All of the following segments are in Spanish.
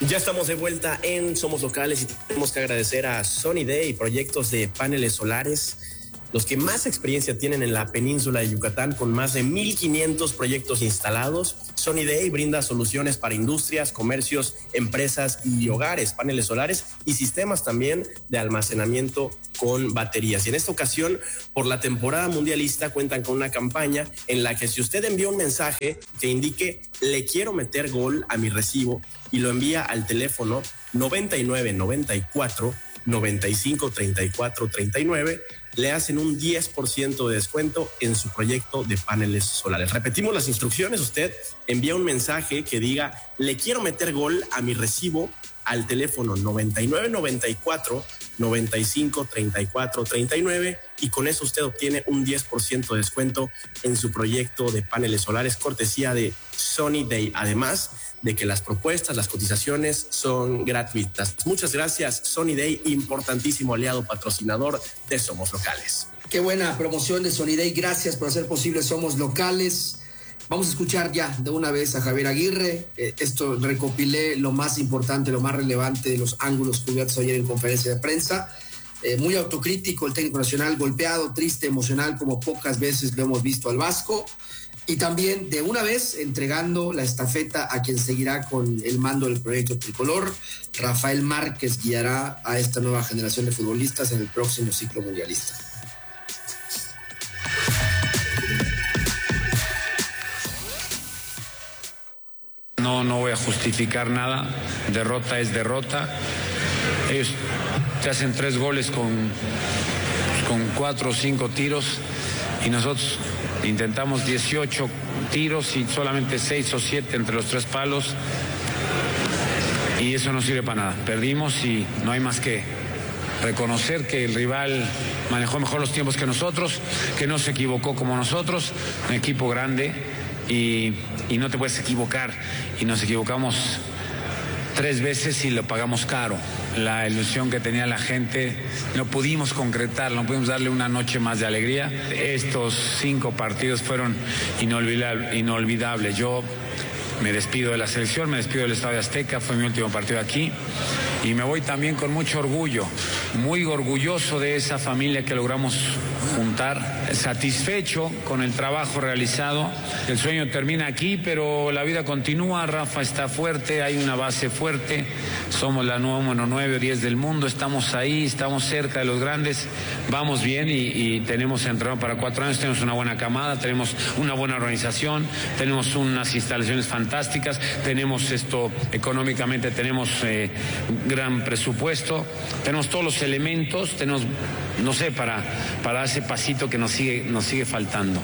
Ya estamos de vuelta en Somos Locales y tenemos que agradecer a Sunny Day, proyectos de paneles solares, los que más experiencia tienen en la península de Yucatán, con más de 1,500 proyectos instalados. Sunny Day brinda soluciones para industrias, comercios, empresas y hogares, paneles solares y sistemas también de almacenamiento con baterías. Y en esta ocasión, por la temporada mundialista, cuentan con una campaña en la que si usted envía un mensaje que indique "le quiero meter gol a mi recibo" y lo envía al teléfono 9994 95 34 39, le hacen un 10% de descuento en su proyecto de paneles solares. Repetimos las instrucciones: usted envía un mensaje que diga "le quiero meter gol a mi recibo" al teléfono 9994 95 34 39 y con eso usted obtiene un 10% de descuento en su proyecto de paneles solares, cortesía de Sunny Day, además de que las propuestas, las cotizaciones son gratuitas. Muchas gracias, Sunny Day, importantísimo aliado patrocinador de Somos Locales. Qué buena promoción de Sunny Day, gracias por hacer posible Somos Locales. Vamos a escuchar ya de una vez a Javier Aguirre. Esto recopilé lo más importante, lo más relevante de los ángulos cubiertos ayer en conferencia de prensa. Muy autocrítico el técnico nacional, golpeado, triste, emocional, como pocas veces lo hemos visto al Vasco. Y también de una vez entregando la estafeta a quien seguirá con el mando del proyecto tricolor. Rafael Márquez guiará a esta nueva generación de futbolistas en el próximo ciclo mundialista. No voy a justificar nada, derrota es derrota. Ellos te hacen 3 goles con 4 o 5 tiros y nosotros intentamos 18 tiros y solamente 6 o 7 entre los 3 palos y eso no sirve para nada. Perdimos y no hay más que reconocer que el rival manejó mejor los tiempos que nosotros, que no se equivocó como nosotros, un equipo grande y no te puedes equivocar, y nos equivocamos 3 veces y lo pagamos caro. La ilusión que tenía la gente no pudimos concretar, no pudimos darle una noche más de alegría. Estos 5 partidos fueron inolvidables. Yo me despido de la selección, me despido del Estadio Azteca, fue mi último partido aquí y me voy también con mucho orgullo, muy orgulloso de esa familia que logramos juntar, satisfecho con el trabajo realizado. El sueño termina aquí, pero la vida continúa. Rafa está fuerte, hay una base fuerte, somos la número 9 o 10 del mundo, estamos ahí, estamos cerca de los grandes, vamos bien y tenemos entrenador para 4 años, tenemos una buena camada, tenemos una buena organización, tenemos unas instalaciones fantásticas, tenemos esto económicamente, tenemos gran presupuesto, tenemos todos los elementos, tenemos, no sé, para ese pasito que nos sigue faltando.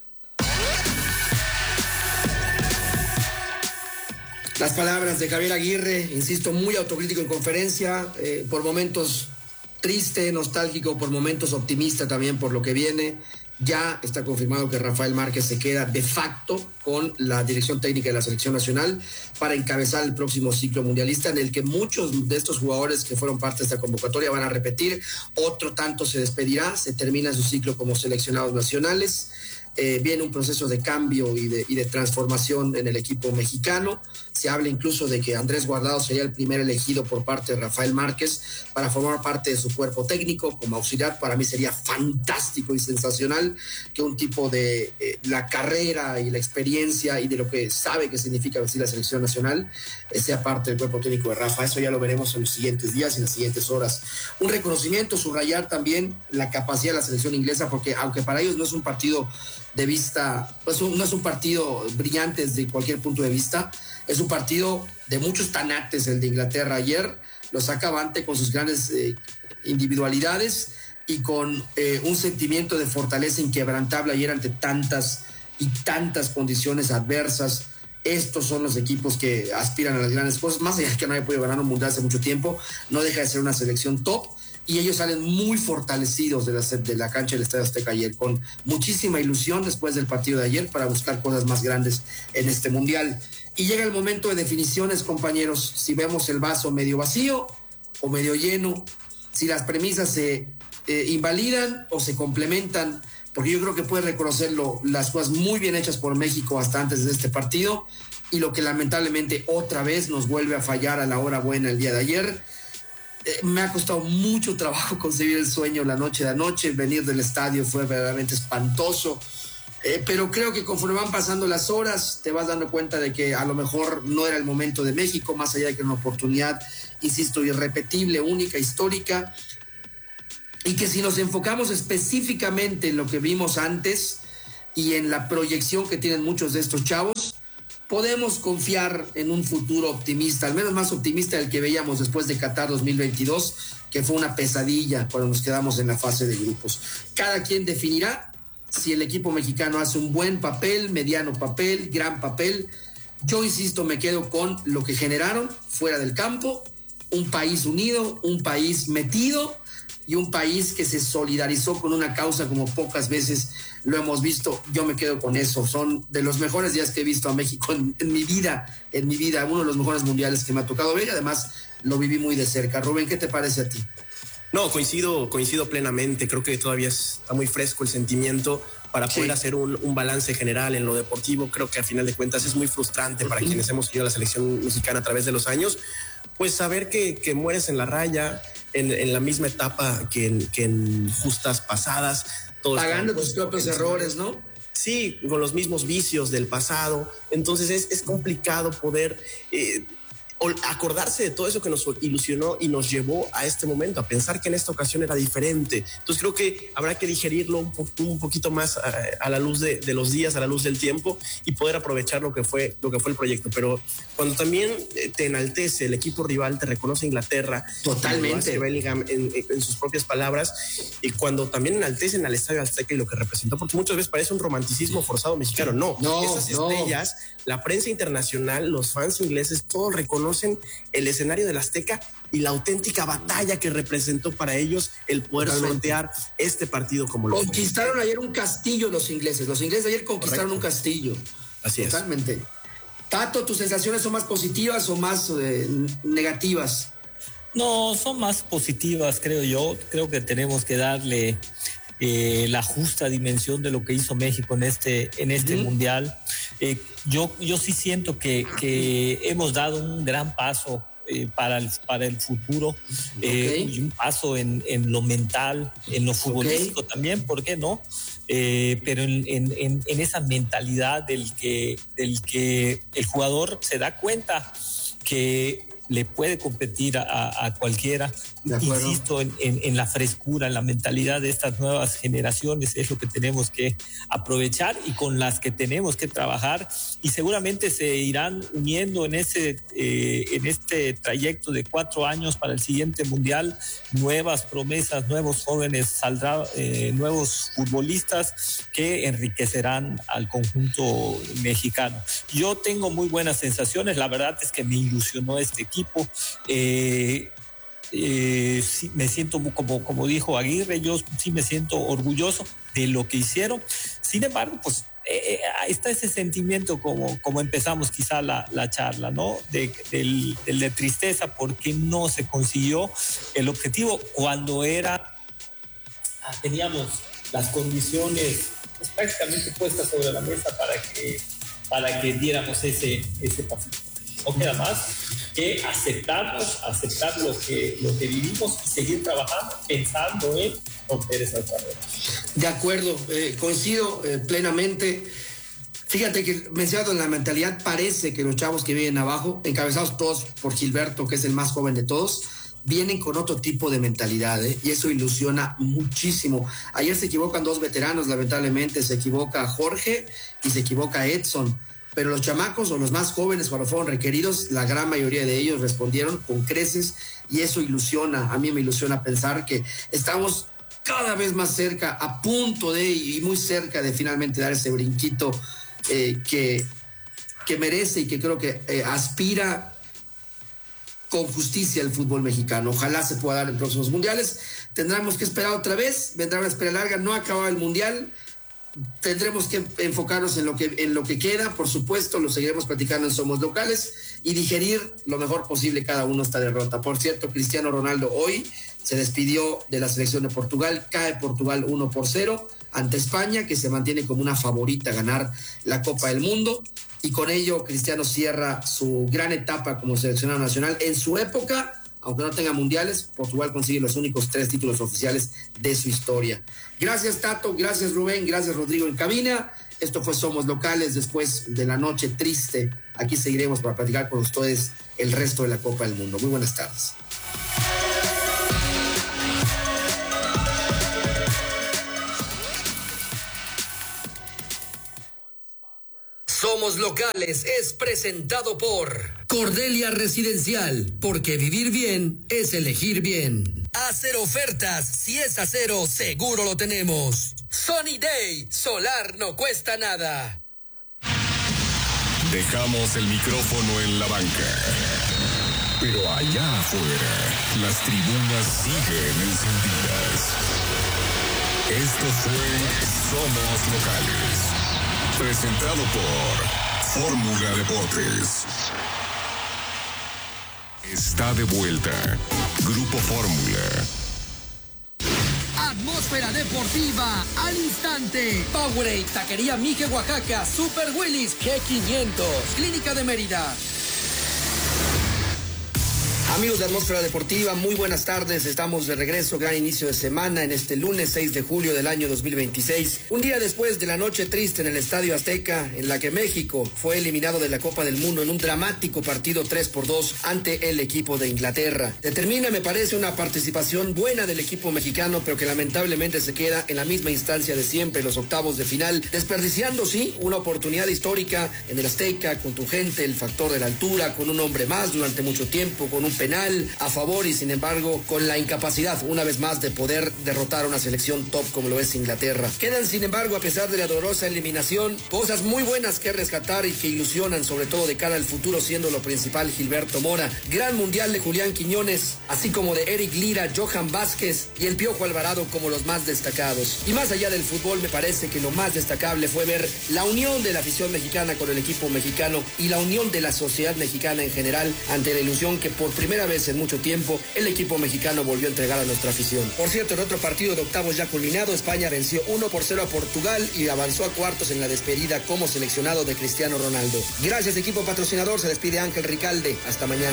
Las palabras de Javier Aguirre, insisto, muy autocrítico en conferencia, por momentos triste, nostálgico, por momentos optimista también por lo que viene. Ya está confirmado que Rafael Márquez se queda de facto con la dirección técnica de la selección nacional para encabezar el próximo ciclo mundialista, en el que muchos de estos jugadores que fueron parte de esta convocatoria van a repetir, otro tanto se despedirá, se termina su ciclo como seleccionados nacionales. Viene un proceso de cambio y de transformación en el equipo mexicano. Se habla incluso de que Andrés Guardado sería el primer elegido por parte de Rafael Márquez para formar parte de su cuerpo técnico como auxiliar. Para mí sería fantástico y sensacional que un tipo de la carrera y la experiencia y de lo que sabe que significa vestir la selección nacional sea parte del cuerpo técnico de Rafa. Eso ya lo veremos en los siguientes días y en las siguientes horas. Un reconocimiento, subrayar también la capacidad de la selección inglesa, porque aunque para ellos no es un partido de vista, pues no es un partido brillante desde cualquier punto de vista, es un partido de muchos tanates el de Inglaterra ayer, lo saca avante con sus grandes individualidades y con un sentimiento de fortaleza inquebrantable ayer ante tantas y tantas condiciones adversas. Estos son los equipos que aspiran a las grandes cosas, más allá de que no haya podido ganar un mundial hace mucho tiempo, no deja de ser una selección top. Y ellos salen muy fortalecidos de la cancha del Estadio Azteca ayer, con muchísima ilusión después del partido de ayer para buscar cosas más grandes en este mundial. Y llega el momento de definiciones, compañeros, si vemos el vaso medio vacío o medio lleno, si las premisas se invalidan o se complementan, porque yo creo que puede reconocerlo, las cosas muy bien hechas por México hasta antes de este partido, y lo que lamentablemente otra vez nos vuelve a fallar a la hora buena el día de ayer. Me ha costado mucho trabajo conseguir el sueño la noche de anoche, venir del estadio fue verdaderamente espantoso, pero creo que conforme van pasando las horas te vas dando cuenta de que a lo mejor no era el momento de México, más allá de que era una oportunidad, insisto, irrepetible, única, histórica, y que si nos enfocamos específicamente en lo que vimos antes y en la proyección que tienen muchos de estos chavos, podemos confiar en un futuro optimista, al menos más optimista del que veíamos después de Qatar 2022, que fue una pesadilla cuando nos quedamos en la fase de grupos. Cada quien definirá si el equipo mexicano hace un buen papel, mediano papel, gran papel. Yo insisto, me quedo con lo que generaron fuera del campo, un país unido, un país metido y un país que se solidarizó con una causa como pocas veces lo hemos visto. Yo me quedo con eso. Son de los mejores días que he visto a México en mi vida, uno de los mejores mundiales que me ha tocado ver, y además lo viví muy de cerca. Rubén, ¿qué te parece a ti? No, coincido plenamente. Creo que todavía está muy fresco el sentimiento para poder hacer un balance general en lo deportivo. Creo que a final de cuentas es muy frustrante para quienes hemos seguido la selección mexicana a través de los años, pues saber que mueres en la raya, en la misma etapa que en justas pasadas. Pagando tus propios errores, ¿no? Sí, con los mismos vicios del pasado. Entonces es complicado poder acordarse de todo eso que nos ilusionó y nos llevó a este momento, a pensar que en esta ocasión era diferente. Entonces creo que habrá que digerirlo un poquito más a la luz de los días, a la luz del tiempo, y poder aprovechar lo que fue el proyecto. Pero cuando también te enaltece el equipo rival, te reconoce Inglaterra, totalmente, Bellingham en sus propias palabras, y cuando también enaltecen al Estadio Azteca y lo que representó, porque muchas veces parece un romanticismo forzado mexicano. No, esas estrellas, la prensa internacional, los fans ingleses, todos reconocen el escenario del Azteca y la auténtica batalla que representó para ellos el poder sortear este partido como lo conquistaron ayer un castillo los ingleses ayer conquistaron un castillo. Así totalmente. Es. Tato, ¿tus sensaciones son más positivas o más negativas? No, son más positivas, creo yo. Creo que tenemos que darle la justa dimensión de lo que hizo México en este mundial. Yo sí siento que hemos dado un gran paso para el futuro, y un paso en lo mental, en lo futbolístico también, ¿por qué no? Pero en esa mentalidad del que el jugador se da cuenta que le puede competir a cualquiera. Insisto en la frescura, en la mentalidad de estas nuevas generaciones, es lo que tenemos que aprovechar y con las que tenemos que trabajar, y seguramente se irán uniendo en este trayecto de 4 años para el siguiente mundial, nuevas promesas, nuevos jóvenes, nuevos futbolistas que enriquecerán al conjunto mexicano. Yo tengo muy buenas sensaciones, la verdad es que me ilusionó este equipo. Sí, me siento como dijo Aguirre, yo sí me siento orgulloso de lo que hicieron. Sin embargo, pues está ese sentimiento como empezamos quizá la charla, ¿no? De tristeza porque no se consiguió el objetivo cuando teníamos las condiciones pues, prácticamente puestas sobre la mesa para que diéramos ese pasito. No queda más que aceptar lo que vivimos y seguir trabajando pensando en romper esas barreras. De acuerdo, coincido plenamente. Fíjate que mencionado en la mentalidad, parece que los chavos que vienen abajo, encabezados todos por Gilberto, que es el más joven de todos, vienen con otro tipo de mentalidad, y eso ilusiona muchísimo. Ayer se equivocan 2 veteranos, lamentablemente, se equivoca Jorge y se equivoca Edson. Pero los chamacos o los más jóvenes, cuando fueron requeridos, la gran mayoría de ellos respondieron con creces, y eso ilusiona. A mí me ilusiona pensar que estamos cada vez más cerca, a punto de y muy cerca de finalmente dar ese brinquito que merece y que creo que aspira con justicia el fútbol mexicano. Ojalá se pueda dar en próximos mundiales. Tendremos que esperar otra vez, vendrá una espera larga, no acaba el mundial. Tendremos que enfocarnos en lo que queda, por supuesto, lo seguiremos platicando en Somos Locales y digerir lo mejor posible cada uno esta derrota. Por cierto, Cristiano Ronaldo hoy se despidió de la selección de Portugal, cae Portugal 1-0 ante España, que se mantiene como una favorita a ganar la Copa del Mundo. y con ello Cristiano cierra su gran etapa como seleccionado nacional. En su época, aunque no tenga mundiales, Portugal consigue los únicos 3 títulos oficiales de su historia. Gracias, Tato, gracias, Rubén, gracias, Rodrigo en cabina. Esto fue Somos Locales después de la noche triste. Aquí seguiremos para platicar con ustedes el resto de la Copa del Mundo. Muy buenas tardes. Somos Locales es presentado por Cordelia Residencial, porque vivir bien es elegir bien. Hacer ofertas, si es acero, seguro lo tenemos. Sunny Day, solar no cuesta nada. Dejamos el micrófono en la banca, pero allá afuera, las tribunas siguen encendidas. Esto fue Somos Locales, presentado por Fórmula Deportes. Está de vuelta Grupo Fórmula. Atmósfera deportiva al instante. Powerade, Taquería Mije, Oaxaca, Super Willis, G500, Clínica de Mérida. Amigos de Atmósfera Deportiva, muy buenas tardes. Estamos de regreso, gran inicio de semana en este lunes 6 de julio del año 2026. Un día después de la noche triste en el Estadio Azteca, en la que México fue eliminado de la Copa del Mundo en un dramático partido 3-2 ante el equipo de Inglaterra. Determina, me parece, una participación buena del equipo mexicano, pero que lamentablemente se queda en la misma instancia de siempre, los octavos de final, desperdiciando, sí, una oportunidad histórica en el Azteca, con tu gente, el factor de la altura, con un hombre más durante mucho tiempo, con un penal a favor y sin embargo con la incapacidad una vez más de poder derrotar a una selección top como lo es Inglaterra. Quedan sin embargo, a pesar de la dolorosa eliminación, cosas muy buenas que rescatar y que ilusionan, sobre todo de cara al futuro, siendo lo principal Gilberto Mora, gran mundial de Julián Quiñones, así como de Eric Lira, Johan Vázquez y el Piojo Alvarado como los más destacados. Y más allá del fútbol, me parece que lo más destacable fue ver la unión de la afición mexicana con el equipo mexicano y la unión de la sociedad mexicana en general ante la ilusión que por primera vez en mucho tiempo el equipo mexicano volvió a entregar a nuestra afición. Por cierto, en otro partido de octavos ya culminado, España venció 1-0 a Portugal y avanzó a cuartos en la despedida como seleccionado de Cristiano Ronaldo. Gracias, equipo patrocinador. Se despide Ángel Ricalde. Hasta mañana.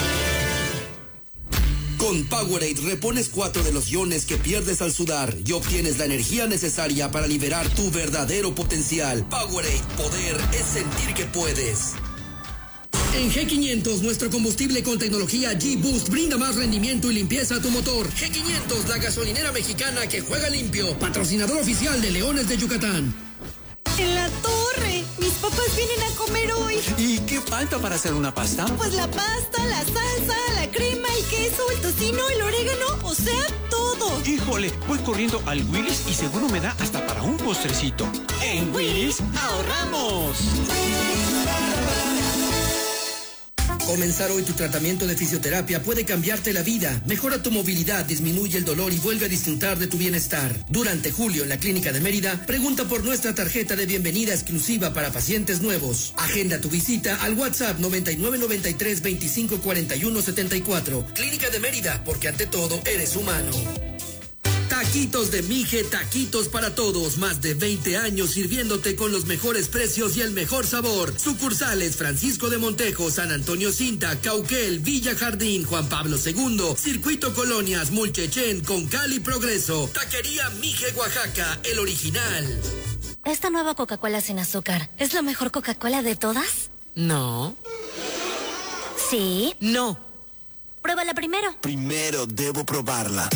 Con Powerade repones 4 de los iones que pierdes al sudar y obtienes la energía necesaria para liberar tu verdadero potencial. Powerade, poder es sentir que puedes. En G500, nuestro combustible con tecnología G-Boost brinda más rendimiento y limpieza a tu motor. G500, la gasolinera mexicana que juega limpio. Patrocinador oficial de Leones de Yucatán. En la torre, mis papás vienen a comer hoy. ¿Y qué falta para hacer una pasta? Pues la pasta, la salsa, la crema, el queso, el tocino, el orégano, o sea, todo. Híjole, voy corriendo al Willis y seguro me da hasta para un postrecito. En Willis ahorramos. Comenzar hoy tu tratamiento de fisioterapia puede cambiarte la vida. Mejora tu movilidad, disminuye el dolor y vuelve a disfrutar de tu bienestar. Durante julio en la Clínica de Mérida, pregunta por nuestra tarjeta de bienvenida exclusiva para pacientes nuevos. Agenda tu visita al WhatsApp 9993 25 41 74. Clínica de Mérida, porque ante todo eres humano. Taquitos de Mije, taquitos para todos. Más de 20 años sirviéndote con los mejores precios y el mejor sabor. Sucursales Francisco de Montejo, San Antonio Cinta, Cauquel, Villa Jardín, Juan Pablo II, Circuito Colonias, Mulchechén, Concal y Progreso. Taquería Mije, Oaxaca, el original. Esta nueva Coca-Cola sin azúcar, ¿es la mejor Coca-Cola de todas? No. ¿Sí? No. Pruébala primero. Primero debo probarla.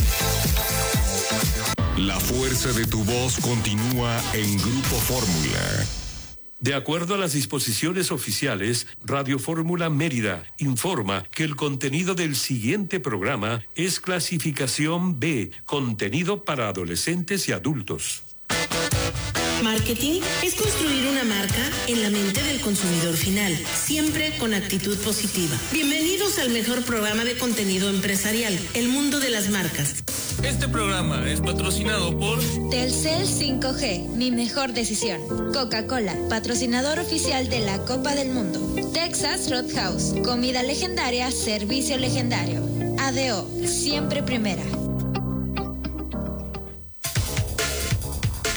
La fuerza de tu voz continúa en Grupo Fórmula. De acuerdo a las disposiciones oficiales, Radio Fórmula Mérida informa que el contenido del siguiente programa es clasificación B, contenido para adolescentes y adultos. Marketing es construir una marca en la mente del consumidor final, siempre con actitud positiva. Bienvenidos al mejor programa de contenido empresarial, El Mundo de las Marcas. Este programa es patrocinado por Telcel 5G, mi mejor decisión. Coca-Cola, patrocinador oficial de la Copa del Mundo. Texas Roadhouse, comida legendaria, servicio legendario. ADO, siempre primera.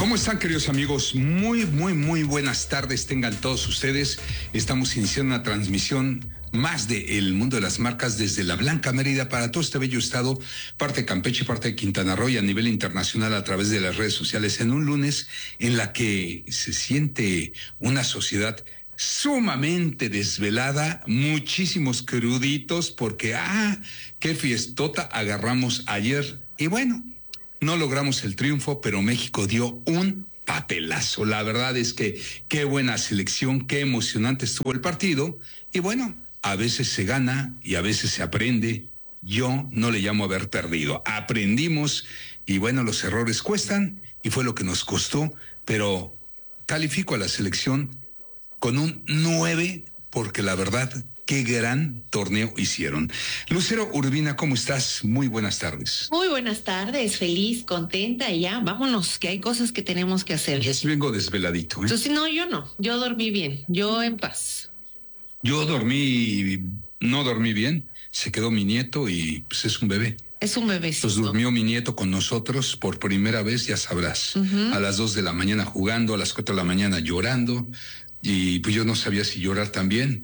¿Cómo están, queridos amigos? Muy buenas tardes tengan todos ustedes. Estamos iniciando una transmisión más de El Mundo de las Marcas desde la Blanca Mérida para todo este bello estado, parte de Campeche, parte de Quintana Roo y a nivel internacional a través de las redes sociales en un lunes en la que se siente una sociedad sumamente desvelada, muchísimos cruditos porque, qué fiestota agarramos ayer y bueno, no logramos el triunfo, pero México dio un papelazo. La verdad es que qué buena selección, qué emocionante estuvo el partido. Y bueno, a veces se gana y a veces se aprende. Yo no le llamo haber perdido. Aprendimos y bueno, los errores cuestan y fue lo que nos costó. Pero califico a la selección con un 9 porque la verdad, qué gran torneo hicieron. Lucero Urbina, ¿cómo estás? Muy buenas tardes. Muy buenas tardes, feliz, contenta y ya, vámonos, que hay cosas que tenemos que hacer. Ya vengo desveladito. Entonces, no, yo dormí bien, yo en paz. Yo no dormí bien, se quedó mi nieto y pues es un bebé. Es un bebecito. Pues durmió mi nieto con nosotros por primera vez, ya sabrás, a las 2 de la mañana jugando, a las 4 de la mañana llorando. Y pues yo no sabía si llorar también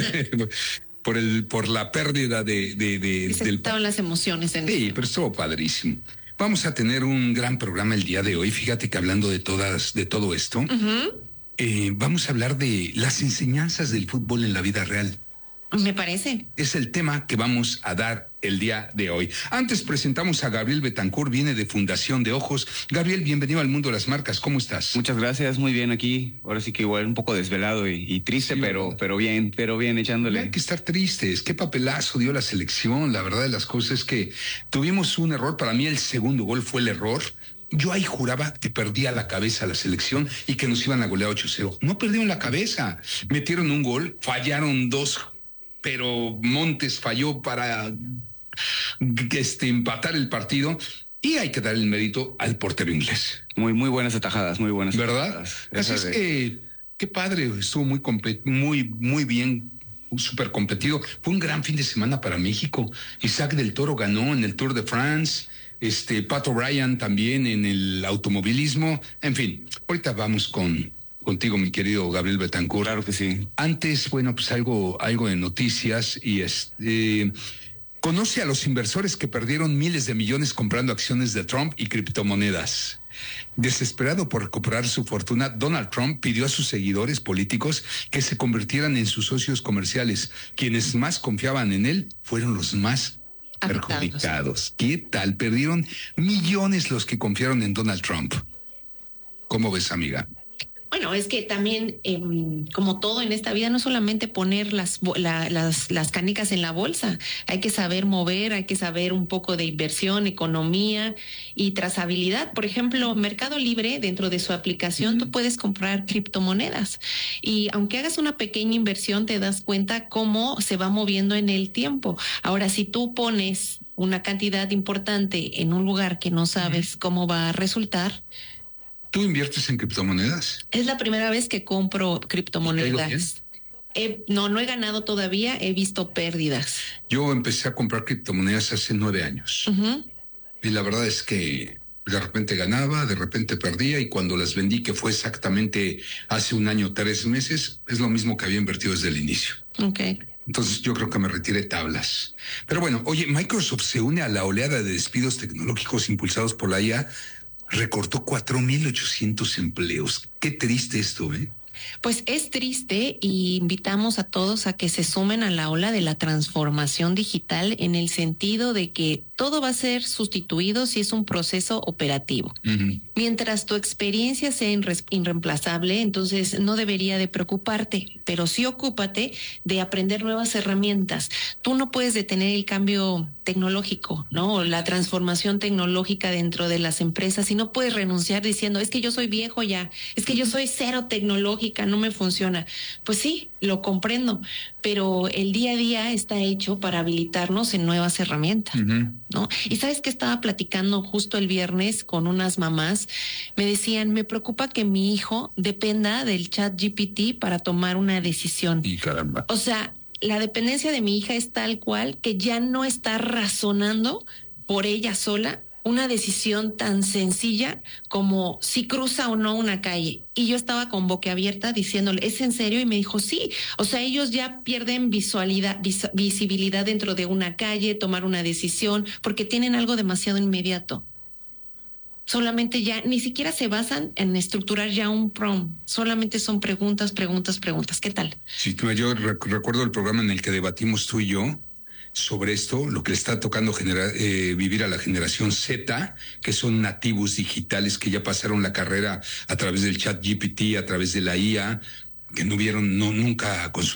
por la pérdida estaban las emociones en sí, pero estuvo padrísimo. Vamos a tener un gran programa el día de hoy. Fíjate que hablando de todo esto, vamos a hablar de las enseñanzas del fútbol en la vida real. Me parece. Es el tema que vamos a dar el día de hoy. Antes presentamos a Gabriel Betancourt, viene de Fundación de Ojos. Gabriel, bienvenido al Mundo de las Marcas, ¿cómo estás? Muchas gracias, muy bien aquí. Ahora sí que igual un poco desvelado y triste, sí, pero bien echándole. No hay que estar tristes, qué papelazo dio la selección. La verdad de las cosas es que tuvimos un error. Para mí el segundo gol fue el error. Yo ahí juraba que perdía la cabeza la selección y que nos iban a golear 8-0. No perdieron la cabeza, metieron un gol, fallaron 2, pero Montes falló para empatar el partido y hay que dar el mérito al portero inglés. Muy buenas atajadas, muy buenas. ¿Verdad? Atajadas. Así es que qué padre, estuvo muy bien, súper competido. Fue un gran fin de semana para México. Isaac del Toro ganó en el Tour de France, Pat O'Brien también en el automovilismo. En fin, ahorita vamos contigo, mi querido Gabriel Betancourt. Claro que sí. Antes, bueno, pues algo de noticias y conoce a los inversores que perdieron miles de millones comprando acciones de Trump y criptomonedas. Desesperado por recuperar su fortuna, Donald Trump pidió a sus seguidores políticos que se convirtieran en sus socios comerciales. Quienes más confiaban en él fueron los más perjudicados. ¿Qué tal? Perdieron millones los que confiaron en Donald Trump. ¿Cómo ves, amiga? Bueno, es que también, como todo en esta vida, no solamente poner las canicas en la bolsa, hay que saber mover, hay que saber un poco de inversión, economía y trazabilidad. Por ejemplo, Mercado Libre, dentro de su aplicación, tú puedes comprar criptomonedas y aunque hagas una pequeña inversión, te das cuenta cómo se va moviendo en el tiempo. Ahora, si tú pones una cantidad importante en un lugar que no sabes cómo va a resultar. ¿Tú inviertes en criptomonedas? Es la primera vez que compro criptomonedas. No he ganado todavía, he visto pérdidas. Yo empecé a comprar criptomonedas hace 9 años. Y la verdad es que de repente ganaba, de repente perdía, y cuando las vendí, que fue exactamente hace 1 año, 3 meses, es lo mismo que había invertido desde el inicio. Okay. Entonces yo creo que me retiré tablas. Pero bueno, oye, Microsoft se une a la oleada de despidos tecnológicos impulsados por la IA. Recortó 4,800 empleos. Qué triste esto, ¿eh? Pues es triste y invitamos a todos a que se sumen a la ola de la transformación digital en el sentido de que todo va a ser sustituido si es un proceso operativo. Mientras tu experiencia sea irreemplazable, entonces no debería de preocuparte, pero sí ocúpate de aprender nuevas herramientas. Tú no puedes detener el cambio tecnológico, ¿no? La transformación tecnológica dentro de las empresas, y no puedes renunciar diciendo, es que yo soy viejo ya, es que yo soy cero tecnológica, no me funciona. Pues sí, lo comprendo, pero el día a día está hecho para habilitarnos en nuevas herramientas, ¿no? Y sabes que estaba platicando justo el viernes con unas mamás, me decían, me preocupa que mi hijo dependa del ChatGPT para tomar una decisión. Y caramba. O sea, la dependencia de mi hija es tal cual que ya no está razonando por ella sola una decisión tan sencilla como si cruza o no una calle. Y yo estaba con boquiabierta diciéndole, ¿es en serio? Y me dijo, sí. O sea, ellos ya pierden visibilidad dentro de una calle, tomar una decisión, porque tienen algo demasiado inmediato. Solamente ya, ni siquiera se basan en estructurar ya un PROM. Solamente son preguntas. ¿Qué tal? Sí, yo recuerdo el programa en el que debatimos tú y yo sobre esto, lo que le está tocando vivir a la generación Z, que son nativos digitales que ya pasaron la carrera a través del chat GPT, a través de la IA, que no vieron nunca con su